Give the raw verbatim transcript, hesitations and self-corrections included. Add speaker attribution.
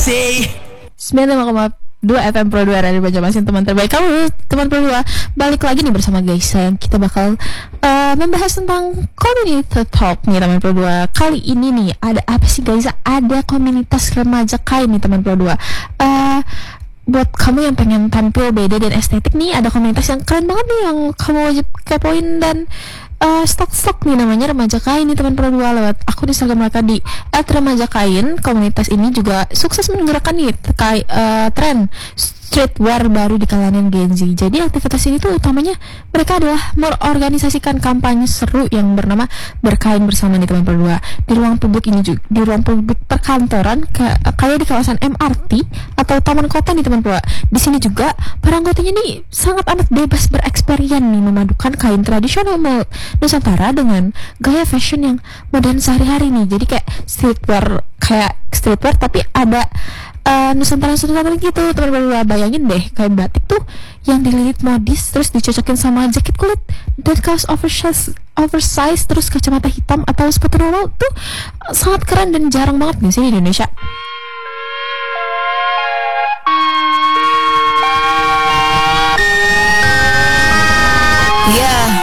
Speaker 1: sembilan puluh lima koma dua F M Pro dua Radio Banjarmasin, teman terbaik kamu, teman Pro dua. Balik lagi nih bersama Gaisa yang kita bakal uh, membahas tentang community talk nih teman Pro dua. Kali ini nih ada apa sih Gaisa? Ada komunitas remaja kain nih teman Pro dua. Uh, buat kamu yang pengen tampil beda dan estetik nih, ada komunitas yang keren banget nih yang kamu wajib kepoin dan uh, stok-stok nih, namanya Remaja Kain nih teman Pro dua. Lewat akun Instagram mereka di et remaja kain, komunitas ini juga sukses menggerakkan nih terkait uh, tren streetwear baru di kalangan Gen Z. Jadi aktivitas ini tuh utamanya mereka adalah mengorganisasikan kampanye seru yang bernama Berkain Bersama nih teman Pro dua. Di ruang publik ini juga, di ruang publik perkantoran ke, kayak di kawasan M R T atau taman kota nih teman Pro dua. Di sini juga para anggotanya nih sangat amat bebas bereksperimen nih, memadukan kain tradisional Nusantara dengan gaya fashion yang modern sehari-hari nih. Jadi kayak streetwear, kayak streetwear tapi ada Uh, Nusantara Nusantara gitu teman-teman. Bayangin deh kain batik tuh yang dililit modis, terus dicocokin sama jaket kulit dan kaos oversize, oversize terus kacamata hitam atau sepatu roll tuh uh, sangat keren dan jarang banget nih sih di Indonesia.
Speaker 2: Yeah.